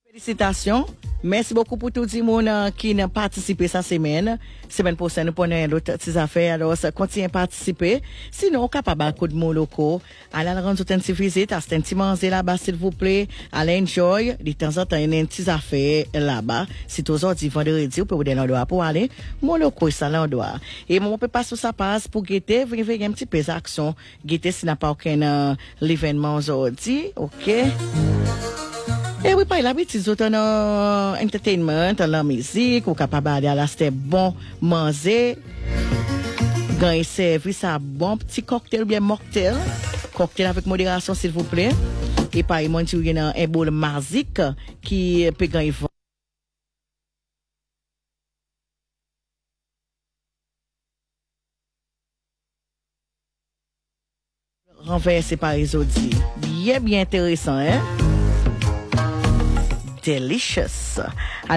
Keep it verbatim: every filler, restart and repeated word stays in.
Félicitations. Merci beaucoup pour tout le monde qui a participé cette semaine. Semaine prochaine, nous prenons d'autres petites affaires. Alors, ça continue à participer. Sinon, on capable de coup de mots locaux. Allez rendre une petite visite, à un petit manger là-bas, s'il vous plaît. Allez enjoy. De temps en temps, il y a une petite affaire là-bas. Si tous aujourd'hui, vendredi, vous pouvez vous donner l'endroit pour aller. Mon locaux, ça l'endroit. Et moi, on peut pas sur sa passe pour guetter. Vous venez un petit peu d'action. Guetter s'il n'a pas aucun euh, l'événement aujourd'hui. OK? Et oui, pas l'habitude, tout en euh, entertainment, en la musique, ou capable d'aller à la c'était bon manger, gagner service à bon petit cocktail ou bien mocktail, cocktail avec modération s'il vous plaît. Et pas il y a un bol magique qui peut gagner renversé par les autres. Bien, bien intéressant, hein? Delicious.